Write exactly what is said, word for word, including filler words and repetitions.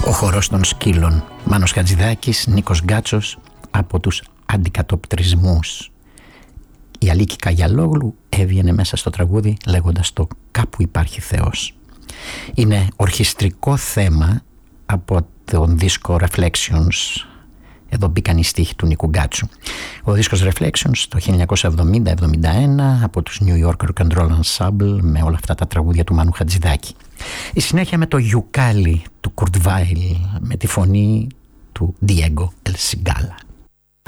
Ο χορός των σκύλων. Μάνος Χατζηδάκης, Νίκος Γκάτσος από τους Αντικατοπτρισμούς. Η Αλίκη Καγιαλόγλου έβγαινε μέσα στο τραγούδι λέγοντας το «Κάπου υπάρχει Θεός». Είναι ορχιστρικό θέμα από τον δίσκο Reflections. Εδώ μπήκαν οι στίχοι του Νίκου Γκάτσου. Ο δίσκος Reflections το χίλια εννιακόσια εβδομήντα εβδομήντα ένα από τους New York Rock and Roll Ensemble με όλα αυτά τα τραγούδια του Μάνου Χατζηδάκη. Η συνέχεια με το Γιουκάλι του Kurt Weill με τη φωνή του Diego El Cigala.